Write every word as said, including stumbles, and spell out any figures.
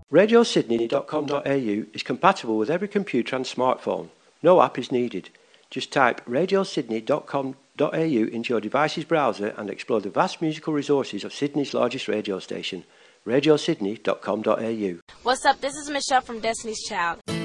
radio sydney dot com dot a u is compatible with every computer and smartphone. No app is needed. Just type radio sydney dot com dot a u into your device's browser and explore the vast musical resources of Sydney's largest radio station, radio sydney dot com dot a u. What's up? This is Michelle from Destiny's Child.